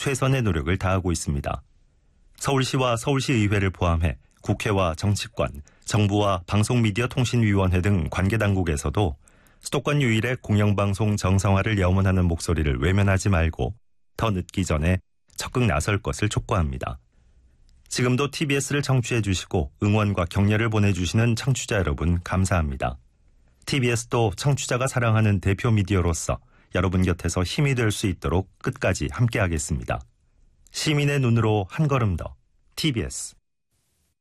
최선의 노력을 다하고 있습니다. 서울시와 서울시의회를 포함해 국회와 정치권, 정부와 방송미디어통신위원회 등 관계당국에서도 수도권 유일의 공영방송 정상화를 염원하는 목소리를 외면하지 말고 더 늦기 전에 적극 나설 것을 촉구합니다. 지금도 TBS를 청취해 주시고 응원과 격려를 보내주시는 청취자 여러분 감사합니다. TBS도 청취자가 사랑하는 대표 미디어로서 여러분 곁에서 힘이 될 수 있도록 끝까지 함께하겠습니다. 시민의 눈으로 한 걸음 더 TBS